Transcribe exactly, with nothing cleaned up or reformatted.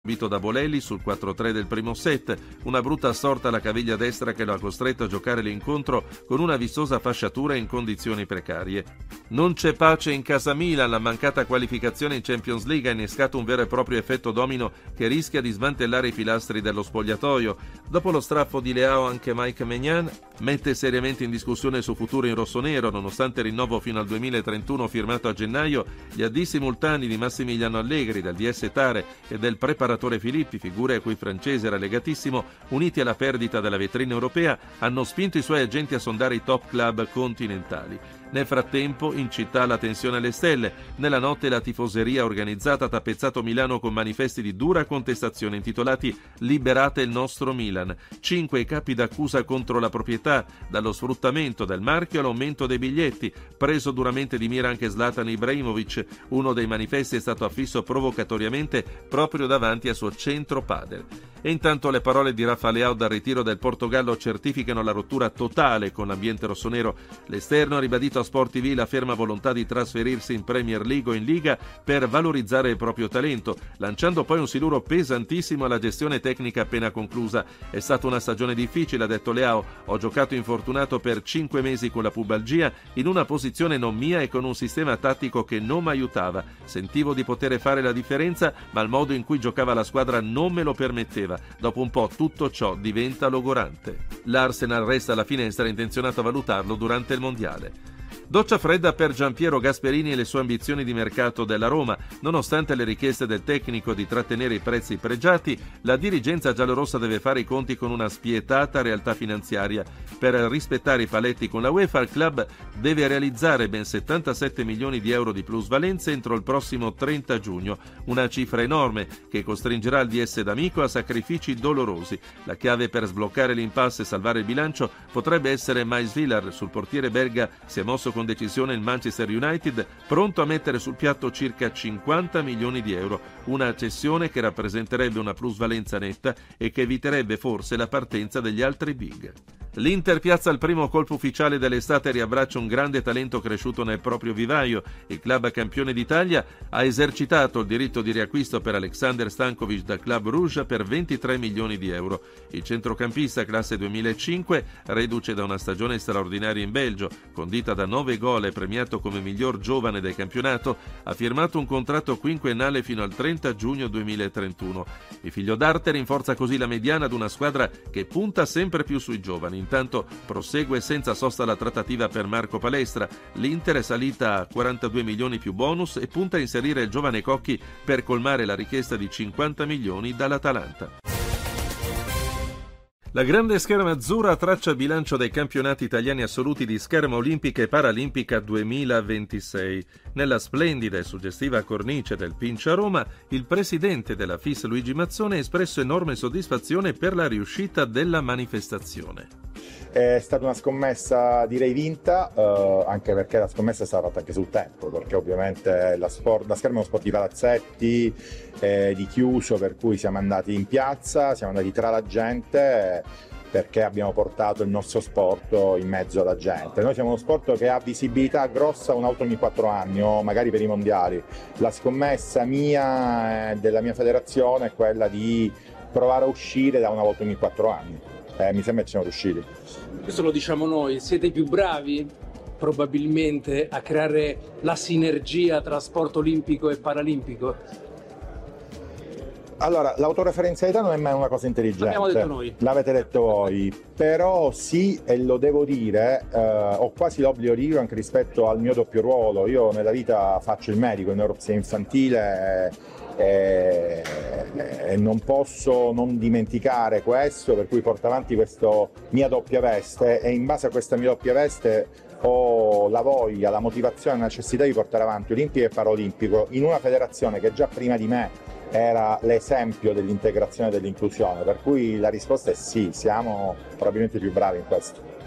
Subito da Bolelli sul quattro tre del primo set, una brutta storta alla caviglia destra che lo ha costretto a giocare l'incontro con una vistosa fasciatura in condizioni precarie. Non c'è pace in casa Milan, la mancata qualificazione in Champions League ha innescato un vero e proprio effetto domino che rischia di smantellare i pilastri dello spogliatoio. Dopo lo strappo di Leao anche Mike Maignan mette seriamente in discussione il suo futuro in rossonero, nonostante il rinnovo fino al duemilatrentuno firmato a gennaio. Gli addii simultanei di Massimiliano Allegri, del D S Tare e del preparatore Filippi, figure a cui il francese era legatissimo, uniti alla perdita della vetrina europea, hanno spinto i suoi agenti a sondare i top club continentali. Nel frattempo, in città la tensione alle stelle. Nella notte la tifoseria organizzata ha tappezzato Milano con manifesti di dura contestazione intitolati "Liberate il nostro Milan". Cinque i capi d'accusa contro la proprietà, dallo sfruttamento del marchio all'aumento dei biglietti. Preso duramente di mira anche Zlatan Ibrahimovic. Uno dei manifesti è stato affisso provocatoriamente proprio davanti al suo centro padel. E intanto le parole di Rafa Leao dal ritiro del Portogallo certificano la rottura totale con l'ambiente rossonero. L'esterno ha ribadito a Sport T V la ferma volontà di trasferirsi in Premier League o in Liga per valorizzare il proprio talento, lanciando poi un siluro pesantissimo alla gestione tecnica appena conclusa. È stata una stagione difficile, ha detto Leao. Ho giocato infortunato per cinque mesi con la pubalgia, in una posizione non mia e con un sistema tattico che non mi aiutava. Sentivo di poter fare la differenza, ma il modo in cui giocava la squadra non me lo permetteva. Dopo un po' tutto ciò diventa logorante. L'Arsenal resta alla finestra, intenzionato a valutarlo durante il mondiale. Doccia fredda per Gianpiero Gasperini e le sue ambizioni di mercato della Roma. Nonostante le richieste del tecnico di trattenere i prezzi pregiati, la dirigenza giallorossa deve fare i conti con una spietata realtà finanziaria. Per rispettare i paletti con la UEFA, il club deve realizzare ben settantasette milioni di euro di plusvalenze entro il prossimo trenta giugno, una cifra enorme che costringerà il D S d'Amico a sacrifici dolorosi. La chiave per sbloccare l'impasse e salvare il bilancio potrebbe essere Maisvilar. Sul portiere belga si è mosso con decisione il Manchester United, pronto a mettere sul piatto circa cinquanta milioni di euro, una cessione che rappresenterebbe una plusvalenza netta e che eviterebbe forse la partenza degli altri big. L'Inter piazza il primo colpo ufficiale dell'estate e riabbraccia un grande talento cresciuto nel proprio vivaio. Il club campione d'Italia ha esercitato il diritto di riacquisto per Alexander Stankovic dal Club Rouge per ventitré milioni di euro. Il centrocampista classe duemilacinque, reduce da una stagione straordinaria in Belgio, condita da nove gol e premiato come miglior giovane del campionato, ha firmato un contratto quinquennale fino al trenta giugno duemilatrentuno. Il figlio d'arte rinforza così la mediana ad una squadra che punta sempre più sui giovani. Intanto prosegue senza sosta la trattativa per Marco Palestra. L'Inter è salita a quarantadue milioni più bonus e punta a inserire il giovane Cocchi per colmare la richiesta di cinquanta milioni dall'Atalanta. La grande scherma azzurra traccia il bilancio dei campionati italiani assoluti di scherma olimpica e paralimpica duemilaventisei. Nella splendida e suggestiva cornice del Pinch a Roma, il presidente della F I S Luigi Mazzone ha espresso enorme soddisfazione per la riuscita della manifestazione. È stata una scommessa direi vinta, eh, anche perché la scommessa è stata fatta anche sul tempo, perché ovviamente la, sport, la scherma è uno sport di palazzetti, eh, di chiuso, per cui siamo andati in piazza, siamo andati tra la gente, perché abbiamo portato il nostro sport in mezzo alla gente. Noi siamo uno sport che ha visibilità grossa un'auto ogni quattro anni o magari per i mondiali. La scommessa mia e della mia federazione è quella di provare a uscire da una volta ogni quattro anni. Eh, mi sembra che siamo riusciti. Questo lo diciamo noi, siete i più bravi probabilmente a creare la sinergia tra sport olimpico e paralimpico? Allora, l'autoreferenzialità non è mai una cosa intelligente. L'abbiamo detto noi. L'avete detto voi, però sì, e lo devo dire, eh, ho quasi l'obbligo di dire anche rispetto al mio doppio ruolo. Io nella vita faccio il medico in neuropsia infantile e, e non posso non dimenticare questo, per cui porto avanti questa mia doppia veste e in base a questa mia doppia veste ho la voglia, la motivazione, la necessità di portare avanti Olimpico e Paralimpico in una federazione che già prima di me era l'esempio dell'integrazione e dell'inclusione, per cui la risposta è sì, siamo probabilmente più bravi in questo.